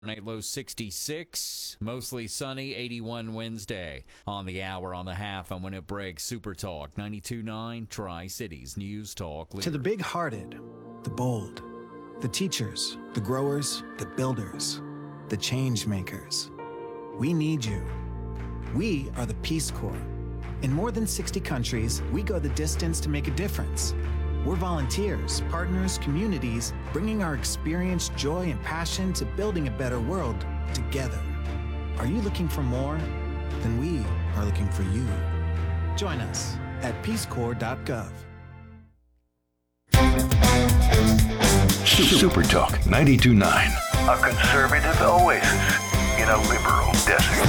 Night low 66, mostly sunny, 81 Wednesday. On the hour, on the half, and when it breaks, Super Talk 92.9 Tri-Cities News Talk. To the big-hearted, the bold, the teachers, the growers, the builders, the change makers. We need you. We are the Peace Corps. In more than 60 countries, we go the distance to make a difference. We're volunteers, partners, communities, bringing our experience, joy, and passion to building a better world together. Are you looking for more? Then we are looking for you. Join us at peacecorps.gov. Super Talk 92.9, a conservative oasis in a liberal desert.